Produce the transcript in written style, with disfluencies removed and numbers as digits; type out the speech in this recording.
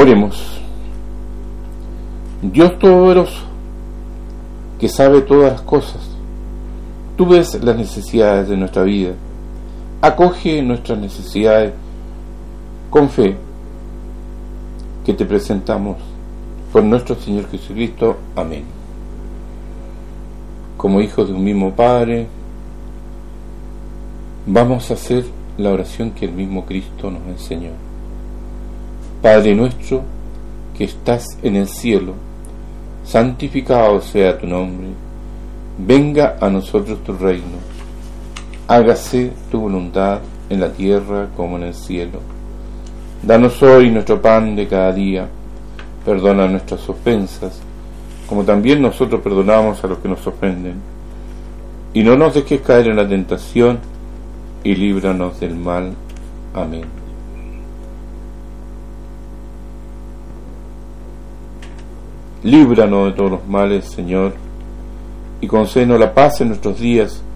Oremos. Dios Todopoderoso, que sabe todas las cosas, tú ves las necesidades de nuestra vida, acoge nuestras necesidades con fe, que te presentamos por nuestro Señor Jesucristo. Amén. Como hijos de un mismo Padre, vamos a hacer la oración que el mismo Cristo nos enseñó. Padre nuestro, que estás en el cielo, santificado sea tu nombre, venga a nosotros tu reino, hágase tu voluntad en la tierra como en el cielo. Danos hoy nuestro pan de cada día, perdona nuestras ofensas, como también nosotros perdonamos a los que nos ofenden, y no nos dejes caer en la tentación, y líbranos del mal. Amén. Líbranos de todos los males, Señor, y concédenos la paz en nuestros días,